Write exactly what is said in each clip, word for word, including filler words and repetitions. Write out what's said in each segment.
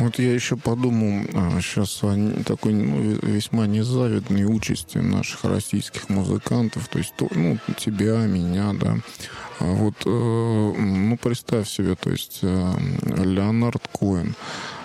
Вот я еще подумал сейчас о такой ну, весьма незавидной участи наших российских музыкантов, то есть ну, тебя, меня, да. Вот, ну, представь себе, то есть Леонард Коэн,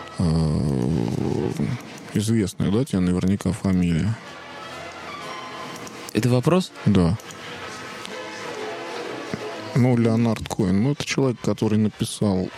известная, да, тебе наверняка фамилия? Это вопрос? Да. Ну, Леонард Коэн, ну, это человек, который написал,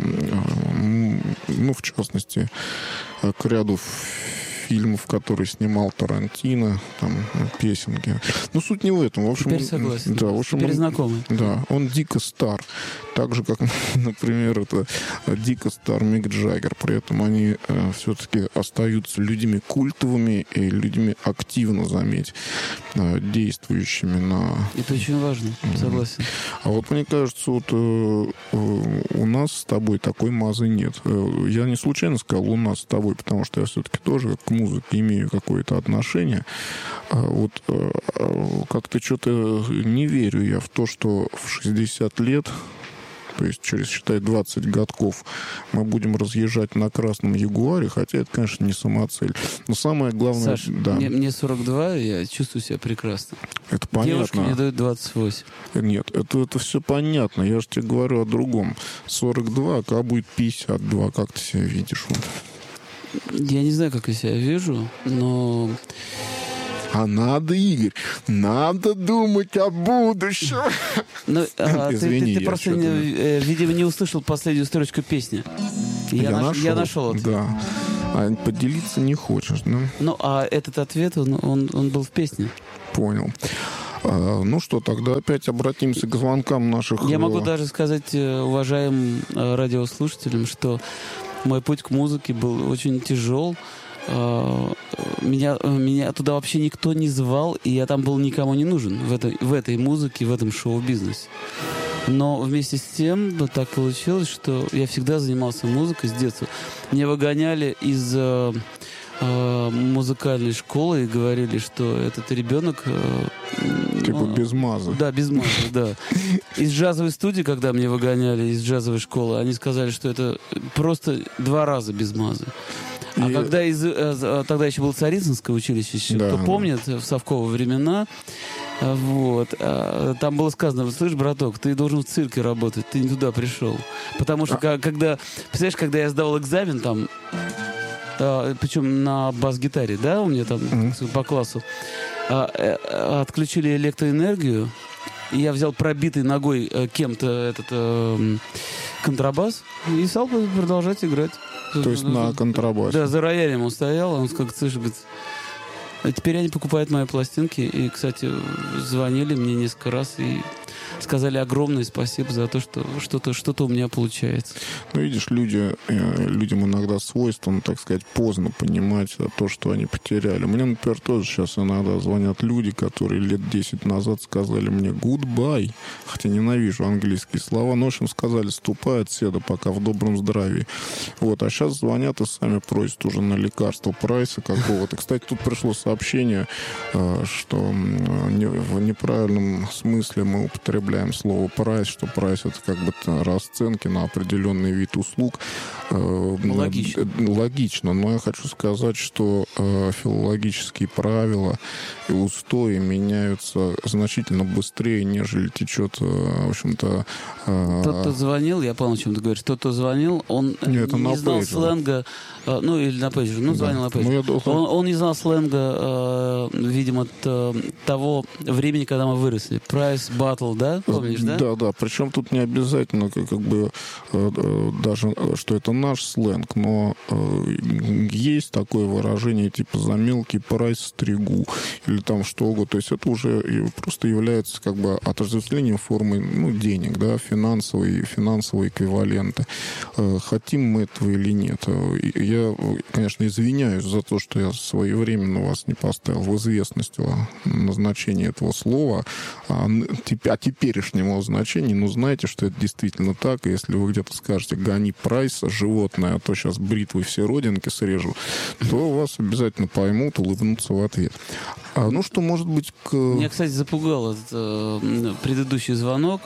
ну, в частности, к ряду фильмов, которые снимал Тарантино, там, песенки. Ну, суть не в этом. В общем, теперь согласен. Да, в общем, теперь он, знакомый. Да, он дико стар. Так же, как, например, это дико стар Мик Джаггер. При этом они э, все-таки остаются людьми культовыми и людьми активно, заметь, э, действующими на... Это очень важно, согласен. А вот мне кажется, вот э, э, у нас с тобой такой мазы нет. Э, я не случайно сказал «у нас с тобой», потому что я все-таки тоже к музыке имею какое-то отношение. А вот э, как-то что-то не верю я в то, что в шестьдесят лет, то есть через, считай, двадцать годков мы будем разъезжать на красном Ягуаре, хотя это, конечно, не самоцель. Но самое главное... Саш, да. мне, мне сорок два, я чувствую себя прекрасно. Это понятно. Девушки мне дают двадцать восемь. Нет, это, это все понятно. Я же тебе говорю о другом. сорок два, а когда будет пятьдесят два, как ты себя видишь? Вот. Я не знаю, как я себя вижу, но... А надо, Игорь, надо думать о будущем. Ну, а, Извини, ты, ты, ты просто, не, э, видимо, не услышал последнюю строчку песни. Я, я, наш, нашел, я нашел ответ. Да. А поделиться не хочешь, да? Ну, а этот ответ, он, он, он был в песне. Понял. А, ну что, тогда опять обратимся к звонкам наших... Я могу даже сказать уважаемым радиослушателям, что мой путь к музыке был очень тяжел. Меня, меня туда вообще никто не звал, и я там был никому не нужен в этой, в этой музыке, в этом шоу-бизнесе. Но вместе с тем вот так получилось, что я всегда занимался музыкой с детства. Меня выгоняли из э, э, музыкальной школы и говорили, что этот ребенок... Э, типа он, без маза. Да, без маза, да. Из джазовой студии, когда меня выгоняли из джазовой школы, они сказали, что это просто два раза без маза. А и... когда из, тогда еще было Царицынское училище, да, кто помнит, в совковые времена, вот, там было сказано: слышь, браток, ты должен в цирке работать, ты не туда пришел. Потому что, а... когда, представляешь, когда я сдавал экзамен там, причем на бас-гитаре, да, у меня там mm-hmm. по классу, отключили электроэнергию, и я взял пробитый ногой кем-то этот контрабас и стал продолжать играть. То есть на контрабасе. Да, за роялем он стоял, он как слышишь, говорит, а теперь они покупают мои пластинки. И, кстати, звонили мне несколько раз и сказали огромное спасибо за то, что что-то, что-то у меня получается. Ну, видишь, люди, людям иногда свойственно, так сказать, поздно понимать то, что они потеряли. Мне, например, тоже сейчас иногда звонят люди, которые лет десять назад сказали мне «goodbye», хотя ненавижу английские слова, но, в общем, сказали «ступай отседа, пока в добром здравии». Вот, а сейчас звонят и сами просят уже на лекарство прайса какого-то. Кстати, тут пришло сообщение, что в неправильном смысле мы употребляем слово прайс, что прайс это как бы расценки на определенный вид услуг. Логично. Логично, но я хочу сказать, что филологические правила и устои меняются значительно быстрее, нежели течет, в общем-то... Тот, кто звонил, я понял, о чем ты говоришь, тот, кто звонил, он Нет, не знал пейджер. Сленга, ну или на пейджер, ну звонил да. на пейджер. Должен... Он, он не знал сленга, видимо, того времени, когда мы выросли. Price, battle, да? Помнишь, да? Да, да. Причем тут не обязательно, как, как бы, даже, что это наш сленг, но есть такое выражение, типа, за мелкий прайс стригу, или там что угодно. То есть это уже просто является, как бы, отождествлением формы, ну, денег, да, финансовые, финансовые эквиваленты. Хотим мы этого или нет. Я, конечно, извиняюсь за то, что я своевременно вас не поставил в известность о назначении этого слова, а о теперешнем значении. Но знаете, что это действительно так. И если вы где-то скажете «гони прайса, животное, а то сейчас бритвой все родинки срежу», то вас обязательно поймут, улыбнутся в ответ. А, ну что, может быть... К... Меня, кстати, запугал этот э, предыдущий звонок.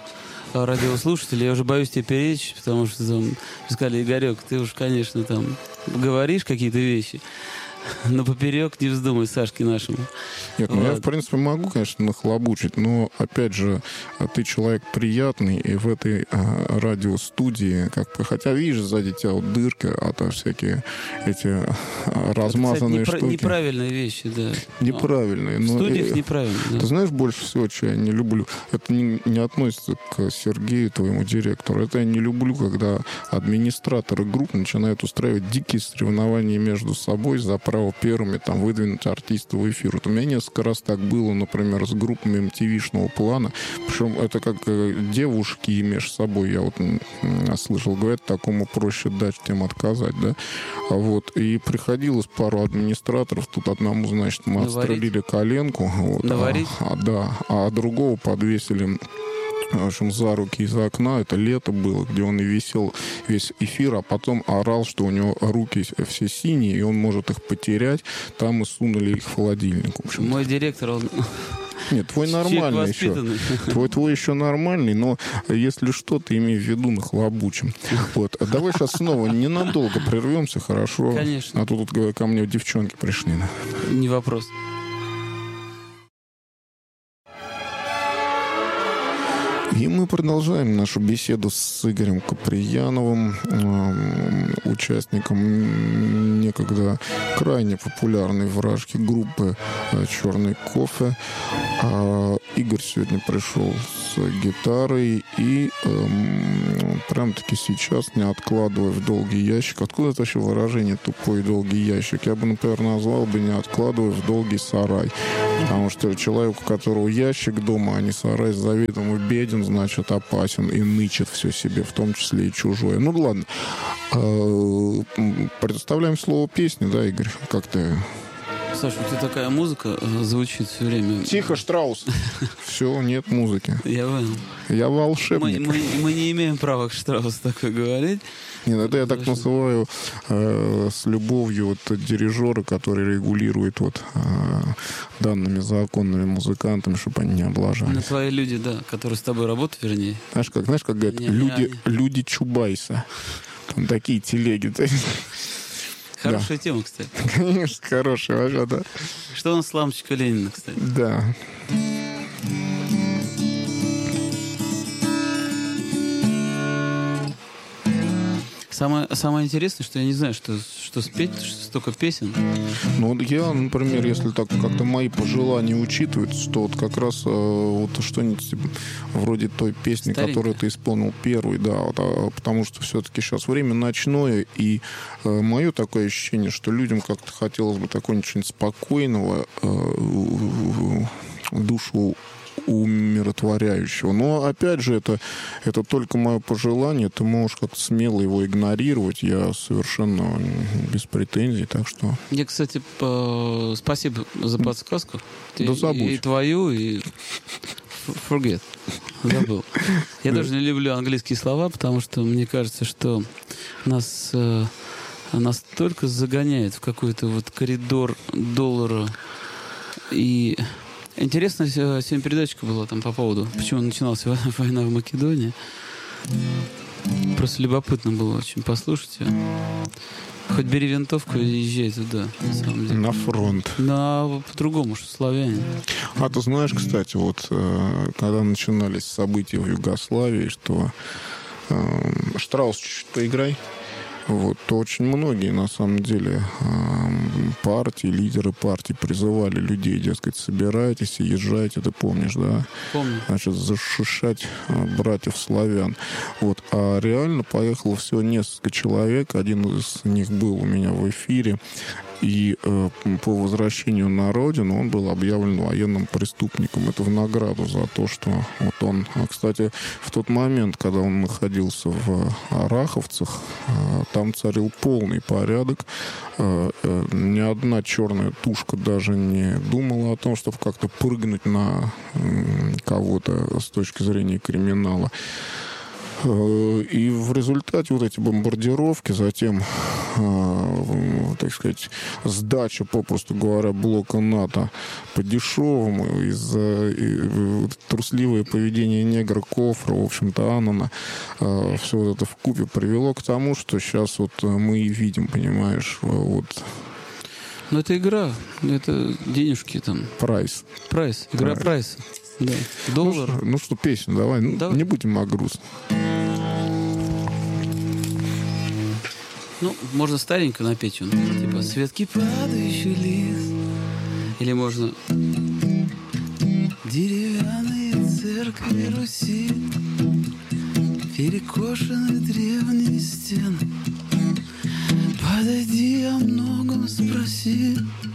радиослушателей. Я уже боюсь тебе перечь, потому что там сказали: Игорек, ты уж, конечно, там говоришь какие-то вещи, но поперек не вздумай Сашке нашему. Нет, ну вот. Я, в принципе, могу, конечно, нахлобучить, но, опять же, ты человек приятный, и в этой а, радиостудии, как бы, хотя, видишь, сзади тебя вот дырка, а то всякие эти а, размазанные это, кстати, штуки. Неправильные вещи, да. Неправильные. В но, студиях и, неправильно. Да. Ты знаешь, больше всего, что я не люблю, это не, не относится к Сергею, твоему директору, это я не люблю, когда администраторы групп начинают устраивать дикие соревнования между собой за право первыми там выдвинуть артиста в эфир. Вот у меня несколько раз так было, например, с группами эм ти ви-шного плана. Причем это как девушки между собой, я вот слышал, говорят, такому проще дать, чем отказать, да. Вот. И приходилось пару администраторов, тут одному, значит, мы Наварить. отстрелили коленку. Вот, Наварить? А, а, да, а другого подвесили, в общем, за руки из окна. Это лето было, где он и висел весь эфир, а потом орал, что у него руки все синие, и он может их потерять. Там мы сунули их в холодильник. В общем. Мой директор, он... Нет, твой нормальный еще. Твой, твой еще нормальный, но если что, ты имей в виду нахлобучим. Вот. Давай сейчас снова ненадолго прервемся, хорошо? Конечно. А то тут ко мне девчонки пришли. Не вопрос. И мы продолжаем нашу беседу с Игорем Куприяновым, э, участником некогда крайне популярной вражки группы э, «Черный кофе». А Игорь сегодня пришел с гитарой и э, прям-таки сейчас, не откладывая в долгий ящик. Откуда это вообще выражение «тупой долгий ящик»? Я бы, например, назвал бы «не откладывая в долгий сарай». Потому что человек, у которого ящик дома, а не сарай, заведомо беден, значит, опасен и нычет все себе, в том числе и чужое. Ну, ладно. Предоставляем слово песни, да, Игорь? Как ты... Саша, у тебя такая музыка звучит все время. Тихо, Штраус. Все, нет музыки. Я понял. Я волшебник. Мы, мы, мы не имеем права к Штраусу такое говорить. Нет, это я так называю э, с любовью вот дирижера, который регулирует вот э, данными законными музыкантами, чтобы они не облажались. На твои люди, да, которые с тобой работают, вернее. Знаешь, как, знаешь, как говорят, не, люди, не, не. люди Чубайса. Там такие телеги. Хорошая да. тема, кстати. Конечно, хорошая вообще, да. Что у нас с лампочкой Ленина, кстати? Да. Самое, самое интересное, что я не знаю, что, что спеть, что столько песен. Ну, я, например, если так как-то мои пожелания учитываются, что вот как раз э, вот что-нибудь типа, вроде той песни, Старенькая. которую ты исполнил первый, да, вот, а, потому что все-таки сейчас время ночное, и э, мое такое ощущение, что людям как-то хотелось бы такого ничего спокойного, э, душу умиротворяющего. Но, опять же, это, это только мое пожелание. Ты можешь как-то смело его игнорировать. Я совершенно без претензий, так что... Я, кстати, по... спасибо за подсказку. Да забудь. И, и твою, и... Forget. Забыл. Я Да. тоже не люблю английские слова, потому что мне кажется, что нас... э, настолько загоняет в какой-то вот коридор доллара. И... Интересно, сегодня передачка была там по поводу, почему начиналась война в Македонии. Просто любопытно было очень послушать ее. Хоть бери винтовку и езжай туда, на самом деле. На фронт. На по-другому, что славяне. А ты знаешь, кстати, вот э, когда начинались события в Югославии, что э, Штраус чуть-чуть поиграй. Вот, то очень многие, на самом деле, партии, лидеры партий призывали людей, дескать, собирайтесь и езжайте, ты помнишь, да? Помню. Значит, зашишать братьев славян. Вот. А реально поехало всего несколько человек. Один из них был у меня в эфире. И э, по возвращению на родину он был объявлен военным преступником. Это в награду за то, что вот он... Кстати, в тот момент, когда он находился в Араховцах, э, там царил полный порядок. Э, э, ни одна черная тушка даже не думала о том, чтобы как-то прыгнуть на э, кого-то с точки зрения криминала. И в результате вот эти бомбардировки, затем э, так сказать, сдача, попросту говоря, блока НАТО по-дешевому, из-за э, трусливое поведение негра Кофра, в общем-то, Аннана, э, все вот это вкупе привело к тому, что сейчас вот мы и видим, понимаешь, вот. Ну, это игра, это денежки там. Прайс. Прайс, игра прайса. Да. Доллар. Ну что, ну что, песню давай, давай. Не будем о грустном. Ну, можно старенькую напеть, он, типа «С ветки падающий лист». Или можно «Деревянные церкви Руси, перекошены древние стены, подойди, о многом спроси».